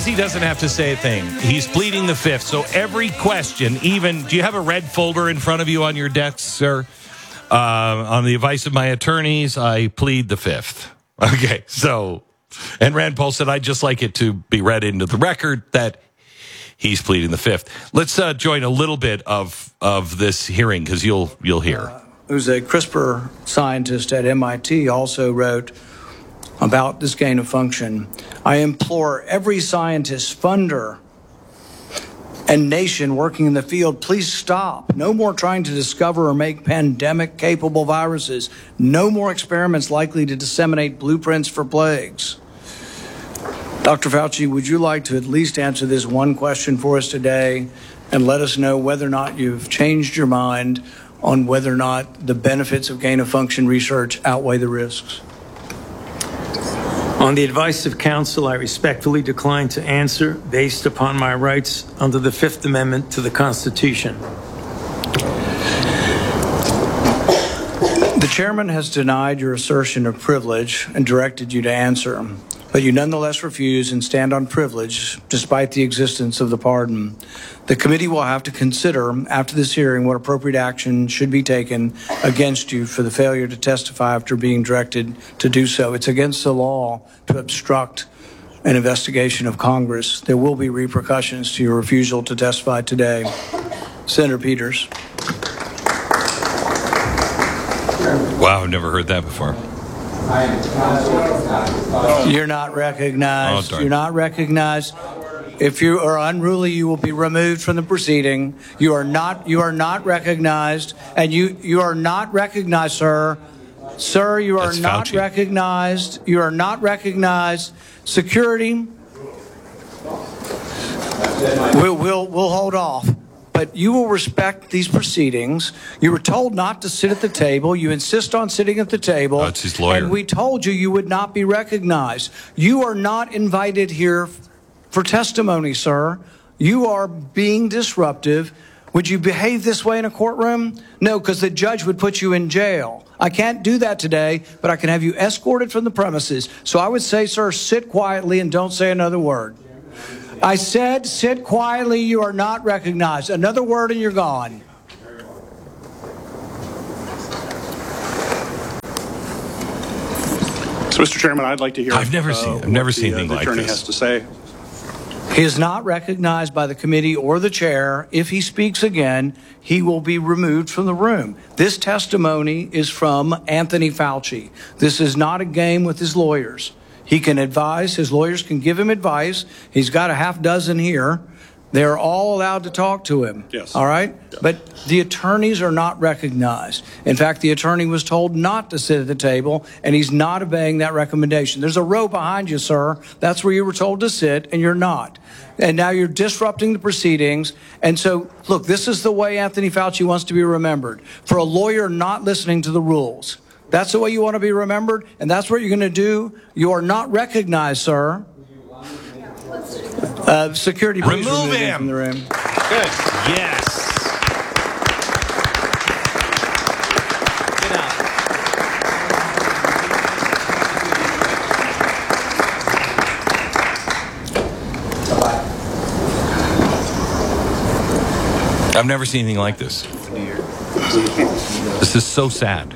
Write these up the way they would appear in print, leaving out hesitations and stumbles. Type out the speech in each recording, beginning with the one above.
says he doesn't have to say a thing. He's pleading the fifth. So every question, even, do you have a red folder in front of you on your desk, sir? On the advice of my attorneys, I plead the fifth. Okay, so, and Rand Paul said, I'd just like it to be read into the record that he's pleading the fifth. Let's join a little bit of this hearing, because you'll hear. Who's a CRISPR scientist at MIT, also wrote about this gain of function. I implore every scientist, funder, and nation working in the field, please stop. No more trying to discover or make pandemic-capable viruses. No more experiments likely to disseminate blueprints for plagues. Dr. Fauci, would you like to at least answer this one question for us today and let us know whether or not you've changed your mind on whether or not the benefits of gain-of-function research outweigh the risks? On the advice of counsel, I respectfully decline to answer based upon my rights under the Fifth Amendment to the Constitution. The chairman has denied your assertion of privilege and directed you to answer, but you nonetheless refuse and stand on privilege despite the existence of the pardon. The committee will have to consider after this hearing what appropriate action should be taken against you for the failure to testify after being directed to do so. It's against the law to obstruct an investigation of Congress. There will be repercussions to your refusal to testify today. Senator Peters. Wow, I've never heard that before. You're not recognized. Oh, you're not recognized. If you are unruly, you will be removed from the proceeding. You are not recognized, and you are not recognized, sir. Sir, you are not recognized. You are not recognized. Security. We'll hold off. But you will respect these proceedings. You were told not to sit at the table. You insist on sitting at the table. That's his lawyer. And we told you you would not be recognized. You are not invited here for testimony, sir. You are being disruptive. Would you behave this way in a courtroom? No, because the judge would put you in jail. I can't do that today, but I can have you escorted from the premises. So I would say, sir, sit quietly and don't say another word. I said, sit quietly. You are not recognized. Another word and you're gone. So, Mr. Chairman, I'd like to hear. I've never seen anything like attorney this. Has to say. He is not recognized by the committee or the chair. If he speaks again, he will be removed from the room. This testimony is from Anthony Fauci. This is not a game with his lawyers. He can advise. His lawyers can give him advice. He's got a half dozen here. They're all allowed to talk to him. Yes. All right? Yeah. But the attorneys are not recognized. In fact, the attorney was told not to sit at the table, and he's not obeying that recommendation. There's a row behind you, sir. That's where you were told to sit, and you're not. And now you're disrupting the proceedings. And so, look, this is the way Anthony Fauci wants to be remembered. For a lawyer not listening to the rules. That's the way you want to be remembered, and that's what you're going to do. You are not recognized, sir. Security, please remove him from the room. Good. Yes. Get out. I've never seen anything like this. This is so sad.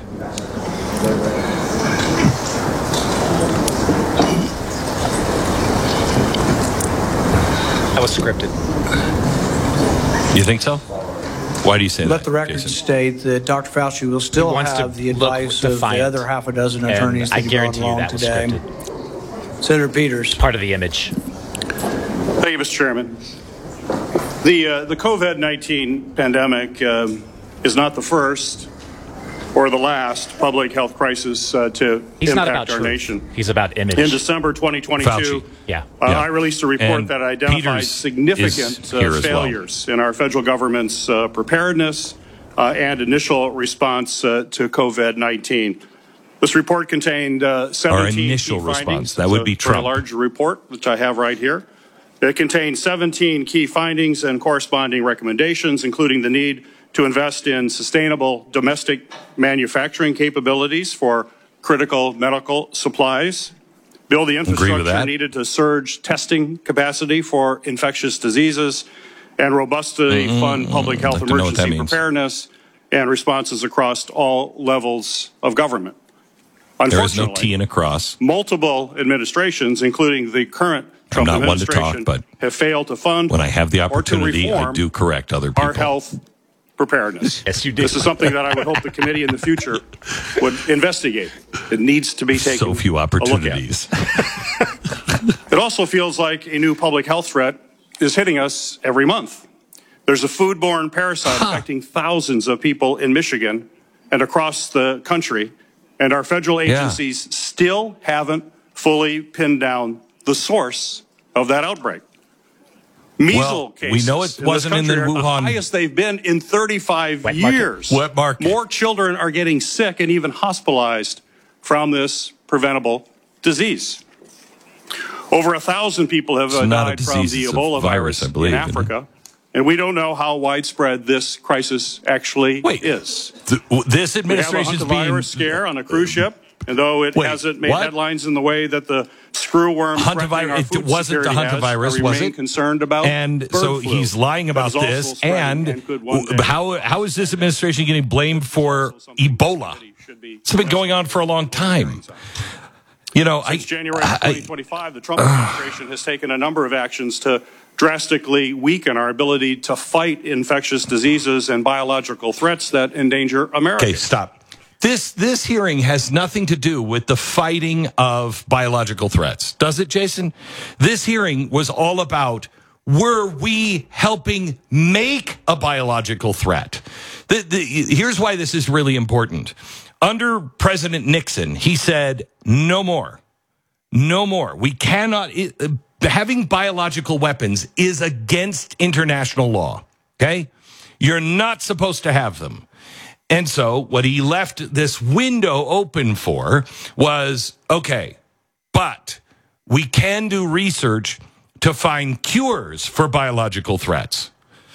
That was scripted. You think so? Why do you say that? Let the record Jason? state that Dr. Fauci will still have the advice of the other half a dozen attorneys that I guarantee you that was today. scripted. Senator Peters. Part of the image. Thank you, Mr. Chairman. The COVID-19 pandemic is not the first or the last public health crisis to impact our nation. He's about image. In December 2022, I released a report that identified significant failures in our federal government's preparedness and initial response to COVID-19. This report contained 17 initial key response. findings. That would be Trump. A large report, which I have right here. It contains 17 key findings and corresponding recommendations, including the need to invest in sustainable domestic manufacturing capabilities for critical medical supplies, build the infrastructure needed to surge testing capacity for infectious diseases, and robustly fund public health emergency preparedness and responses across all levels of government. There is no T in a cross. Multiple administrations, including the current Trump administration, have failed to fund when I have the opportunity, I do correct other people. Our health preparedness. Yes, you do. This is something that I would hope the committee in the future would investigate. It needs to be taken so few opportunities. It also feels like a new public health threat is hitting us every month. There's a foodborne parasite affecting thousands of people in Michigan and across the country, and our federal agencies still haven't fully pinned down the source of that outbreak. Measles cases we know it wasn't in the Wuhan. The highest they've been in 35 years. Wet market. More children are getting sick and even hospitalized from this preventable disease. Over 1,000 people have died from the Ebola virus in Africa. And we don't know how widespread this crisis actually is. This administration is being... We have a hantavirus scare on a cruise ship, and though it hasn't made headlines in the way that the screwworm threatening our food wasn't the hantavirus, was it? Concerned about and so flu. He's lying about this. And how is this administration getting blamed for Ebola? It's been going on for a long time. You know, since January 2025, the Trump administration has taken a number of actions to drastically weaken our ability to fight infectious diseases and biological threats that endanger America. Okay, stop. This hearing has nothing to do with the fighting of biological threats, does it, Jason? This hearing was all about, were we helping make a biological threat? Here's why this is really important. Under President Nixon, he said, no more. No more. We cannot... having biological weapons is against international law, okay? You're not supposed to have them. And so what he left this window open for was, okay, but we can do research to find cures for biological threats.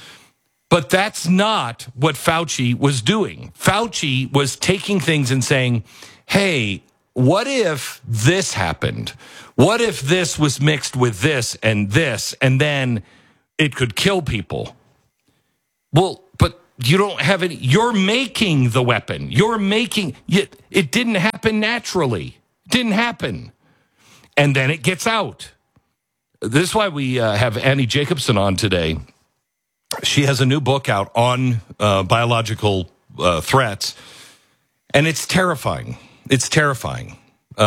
But that's not what Fauci was doing. Fauci was taking things and saying, hey, what if this happened? What if this was mixed with this, and then it could kill people? Well, but you don't have any. You're making the weapon. You're making it. It didn't happen naturally. It didn't happen. And then it gets out. This is why we have Annie Jacobson on today. She has a new book out on biological threats, and it's terrifying. It's terrifying.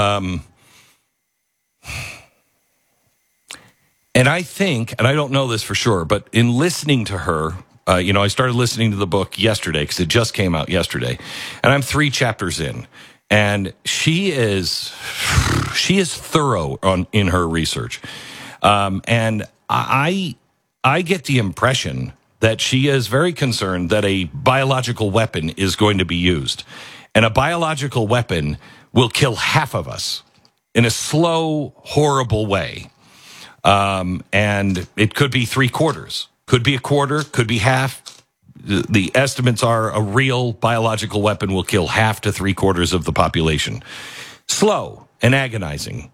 And I think, and I don't know this for sure, but in listening to her, I started listening to the book yesterday because it just came out yesterday, and I'm 3 chapters in, and she is thorough in her research, and I get the impression that she is very concerned that a biological weapon is going to be used, and a biological weapon will kill half of us in a slow, horrible way. And it could be 3/4, could be a quarter, could be half. The estimates are a real biological weapon will kill half to 3/4 of the population. Slow and agonizing.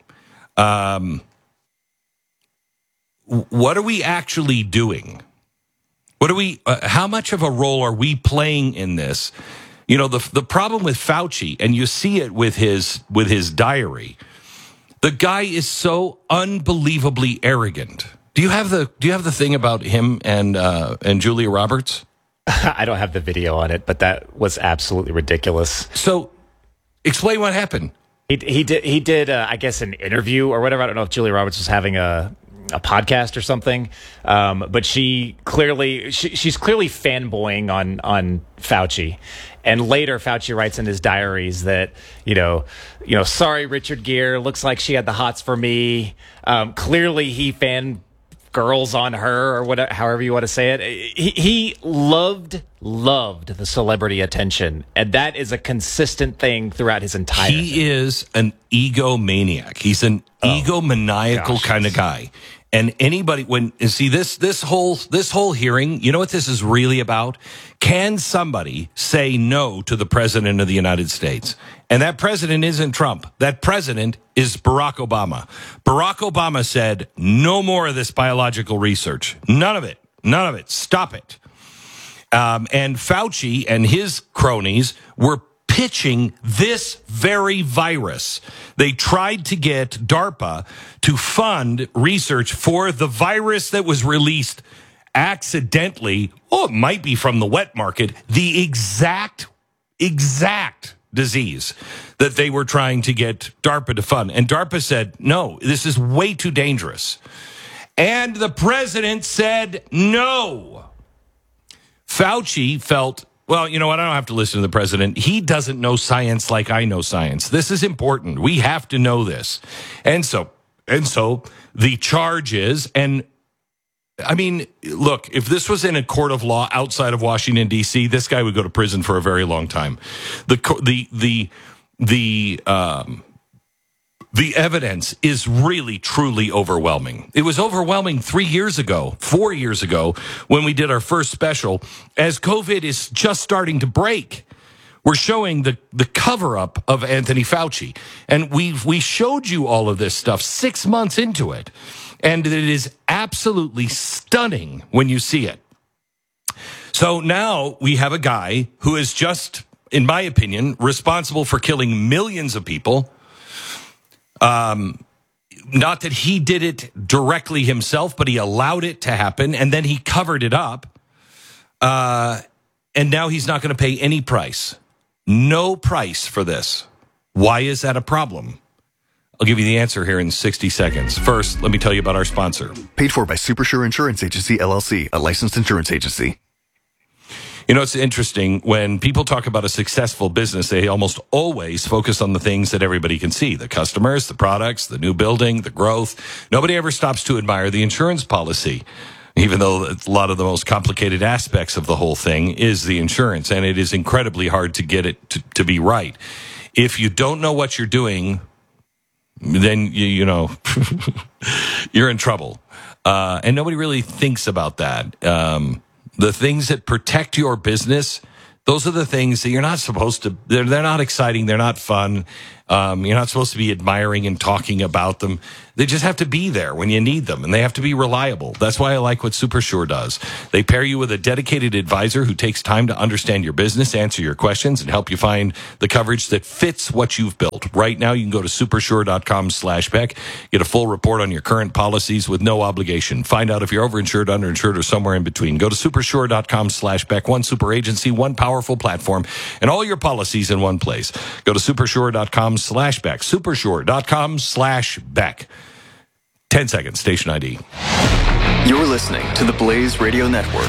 What are we actually doing? How much of a role are we playing in this? You know, the problem with Fauci, and you see it with his diary. The guy is so unbelievably arrogant. Do you have the thing about him and Julia Roberts? I don't have the video on it, but that was absolutely ridiculous. So, explain what happened. He did I guess an interview or whatever. I don't know if Julia Roberts was having a podcast or something, but she's clearly fanboying on Fauci. And later, Fauci writes in his diaries that, sorry, Richard Gere, looks like she had the hots for me. Clearly, he fangirls on her, or whatever, however you want to say it. He loved the celebrity attention, and that is a consistent thing throughout his entire. He is an egomaniac. He's an egomaniacal kind of guy. And anybody, this whole hearing, you know what this is really about? Can somebody say no to the president of the United States? And that president isn't Trump. That president is Barack Obama. Barack Obama said, no more of this biological research. None of it. None of it. Stop it. And Fauci and his cronies were pitching this very virus. They tried to get DARPA to fund research for the virus that was released accidentally. Oh, it might be from the wet market. The exact disease that they were trying to get DARPA to fund. And DARPA said, no, this is way too dangerous. And the president said no. Fauci felt, well, you know what? I don't have to listen to the president. He doesn't know science like I know science. This is important. We have to know this. And so the charge is, and I mean, look, if this was in a court of law outside of Washington, D.C., this guy would go to prison for a very long time. The evidence is really, truly overwhelming. It was overwhelming 4 years ago, when we did our first special, as COVID is just starting to break. We're showing the cover-up of Anthony Fauci. And we showed you all of this stuff 6 months into it. And it is absolutely stunning when you see it. So now we have a guy who is just, in my opinion, responsible for killing millions of people. Not that he did it directly himself, but he allowed it to happen, and then he covered it up. And now he's not going to pay any price. No price for this. Why is that a problem? I'll give you the answer here in 60 seconds. First, let me tell you about our sponsor. Paid for by Supersure Insurance Agency, LLC, a licensed insurance agency. You know, it's interesting. When people talk about a successful business, they almost always focus on the things that everybody can see. The customers, the products, the new building, the growth. Nobody ever stops to admire the insurance policy, even though a lot of the most complicated aspects of the whole thing is the insurance. And it is incredibly hard to get it to be right. If you don't know what you're doing, then, you know, you're in trouble. And nobody really thinks about that. The things that protect your business, those are the things that you're not supposed to, they're not exciting. They're not fun. You're not supposed to be admiring and talking about them. They just have to be there when you need them, and they have to be reliable. That's why I like what Supersure does. They pair you with a dedicated advisor who takes time to understand your business, answer your questions, and help you find the coverage that fits what you've built. Right now, you can go to supersure.com/Beck, get a full report on your current policies with no obligation. Find out if you're overinsured, underinsured, or somewhere in between. Go to supersure.com/Beck. One super agency, one powerful platform, and all your policies in one place. Go to supersure.com/Beck. Supersure.com/Beck. 10 seconds, station ID. You're listening to the Blaze Radio Network.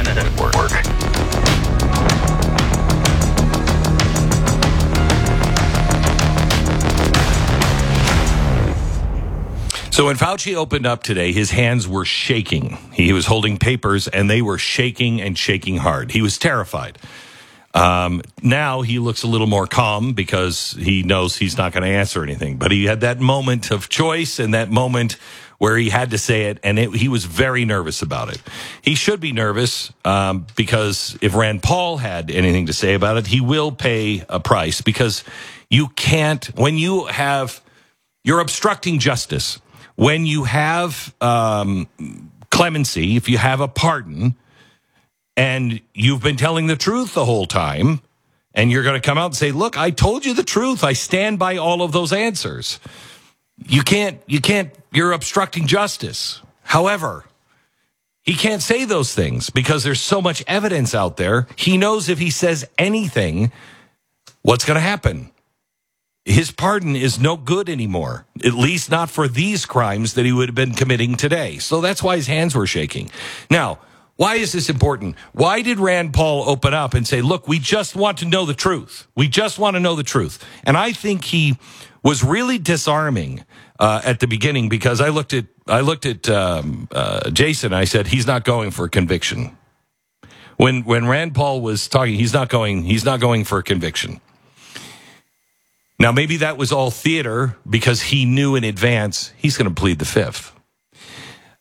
So when Fauci opened up today, his hands were shaking. He was holding papers, and they were shaking and shaking hard. He was terrified. Now he looks a little more calm because he knows he's not going to answer anything. But he had that moment of choice and that moment where he had to say it, and he was very nervous about it. He should be nervous because if Rand Paul had anything to say about it, he will pay a price, because you can't, when you're obstructing justice, when you have clemency, if you have a pardon, and you've been telling the truth the whole time, and you're going to come out and say, look, I told you the truth. I stand by all of those answers. You're obstructing justice. However, he can't say those things because there's so much evidence out there. He knows if he says anything, what's going to happen? His pardon is no good anymore, at least not for these crimes that he would have been committing today. So that's why his hands were shaking. Now, why is this important? Why did Rand Paul open up and say, look, we just want to know the truth. We just want to know the truth. And I think he was really disarming at the beginning, because I looked at Jason. I said, he's not going for a conviction. When Rand Paul was talking, he's not going for a conviction. Now, maybe that was all theater because he knew in advance he's going to plead the fifth.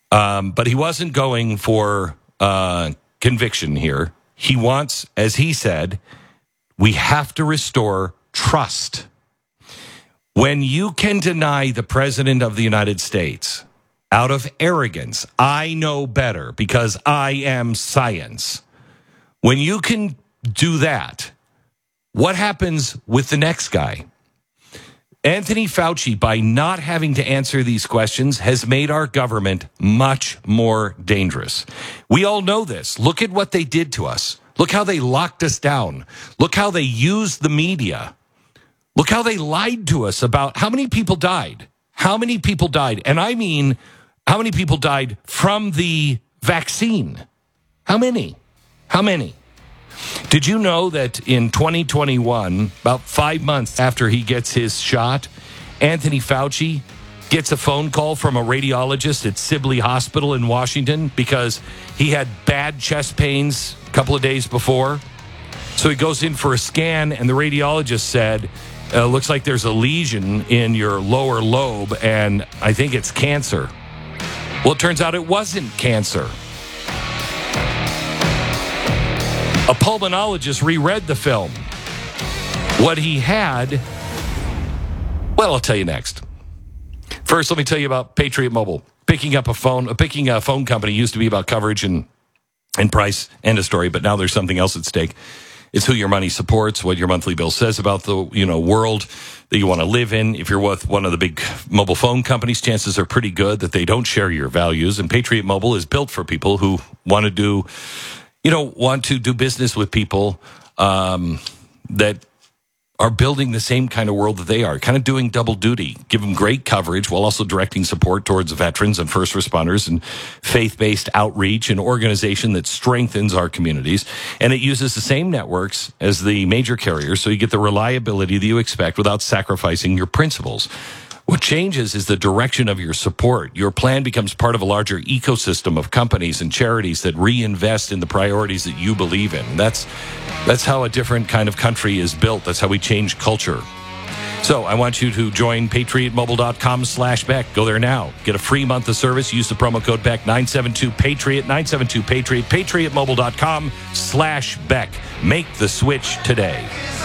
But he wasn't going for conviction here. He wants, as he said, we have to restore trust. When you can deny the president of the United States out of arrogance, I know better because I am science. When you can do that, what happens with the next guy? Anthony Fauci, by not having to answer these questions, has made our government much more dangerous. We all know this. Look at what they did to us. Look how they locked us down. Look how they used the media. Look how they lied to us about how many people died. How many people died? And I mean, how many people died from the vaccine? How many? How many? Did you know that in 2021, about 5 months after he gets his shot, Anthony Fauci gets a phone call from a radiologist at Sibley Hospital in Washington because he had bad chest pains a couple of days before? So he goes in for a scan, and the radiologist said, looks like there's a lesion in your lower lobe, and I think it's cancer. Well, it turns out it wasn't cancer. A pulmonologist reread the film. What he had, well, I'll tell you next. First, let me tell you about Patriot Mobile. Picking a phone company used to be about coverage and price, end of story, but now there's something else at stake. It's who your money supports, what your monthly bill says about the world that you want to live in. If you're with one of the big mobile phone companies, chances are pretty good that they don't share your values. And Patriot Mobile is built for people who want to do business with people that are building the same kind of world that they are, kind of doing double duty, give them great coverage while also directing support towards veterans and first responders and faith-based outreach, an organization that strengthens our communities. And it uses the same networks as the major carriers, so you get the reliability that you expect without sacrificing your principles. What changes is the direction of your support. Your plan becomes part of a larger ecosystem of companies and charities that reinvest in the priorities that you believe in. That's how a different kind of country is built. That's how we change culture. So I want you to join patriotmobile.com/Beck. Go there now. Get a free month of service. Use the promo code Beck, 972-PATRIOT, 972-PATRIOT, patriotmobile.com/Beck. Make the switch today.